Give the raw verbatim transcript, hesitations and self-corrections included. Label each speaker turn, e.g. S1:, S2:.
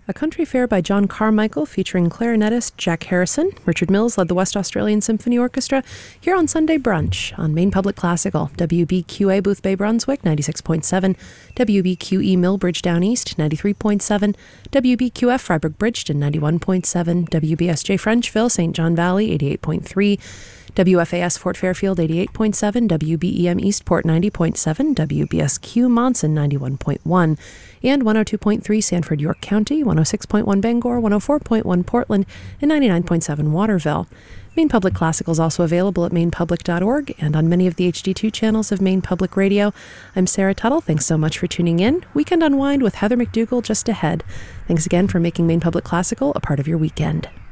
S1: A country fair by John Carmichael featuring clarinetist Jack Harrison. Richard Mills led the West Australian Symphony Orchestra here on Sunday Brunch on Maine Public Classical. W B Q A Boothbay Brunswick, ninety-six point seven. W B Q E Millbridge Down East, ninety-three point seven. W B Q F Freiburg Bridgeton, ninety-one point seven. W B S J Frenchville, Saint John Valley, eighty-eight point three. W F A S Fort Fairfield, eighty-eight point seven. W B E M Eastport, ninety point seven. W B S Q Monson, ninety-one point one. And one oh two point three Sanford, York County, one oh six point one Bangor, one oh four point one Portland, and ninety-nine point seven Waterville. Maine Public Classical is also available at maine public dot org and on many of the H D two channels of Maine Public Radio. I'm Sarah Tuttle. Thanks so much for tuning in. Weekend Unwind with Heather McDougall just ahead. Thanks again for making Maine Public Classical a part of your weekend.